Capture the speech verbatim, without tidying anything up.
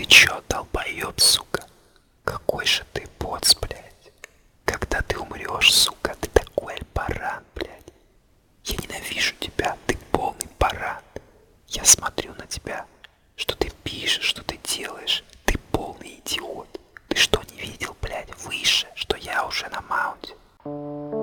чё, долбоёб, сука? Какой же ты боц, блядь?